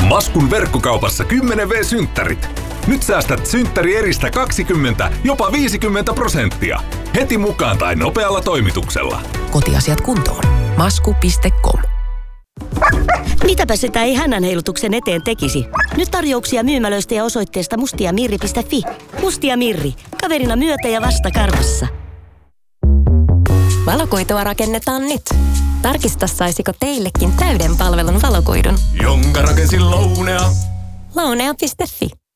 Maskun verkkokaupassa 10V-synttärit. Nyt säästät synttärieristä 20, jopa 50%. Heti mukaan tai nopealla toimituksella. Kotiasiat kuntoon. Masku.com. Mitäpä sitä ei hännänheilutuksen eteen tekisi? Nyt tarjouksia myymälöistä ja osoitteesta mustiamirri.fi. Mustia Mirri. Kaverina myötä ja vasta karvassa. Valokuitua rakennetaan nyt. Tarkista, saisiko teillekin täyden palvelun valokuidun. Jonka rakensin Lounea. Lounea.fi.